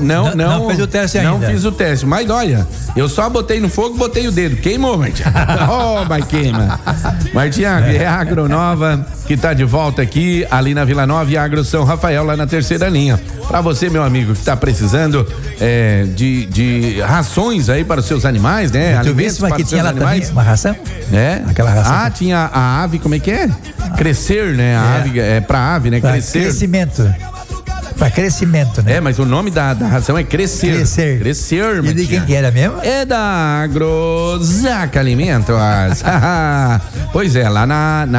Não fez o teste ainda. Não fiz o teste, mas olha, eu só botei no fogo, botei o dedo. Queimou, Martinha. Mas queima. Martinha, é a Agronova que tá de volta aqui, ali na Vila Nova, e a Agro São Rafael lá na terceira linha. Pra você, meu amigo, que tá precisando de rações aí para os seus animais, né? Tu viste, mas que tinha lá também uma ração? É? Aquela ração. Ah, tinha a ave, como é que é? Crescer, né? A ave, pra ave, né? Pra Crescer. Crescimento. Pra crescimento, né? É, mas o nome da ração é Crescer. Crescer, E de quem que era mesmo? É da Agrozaca Alimentos. Pois é, lá na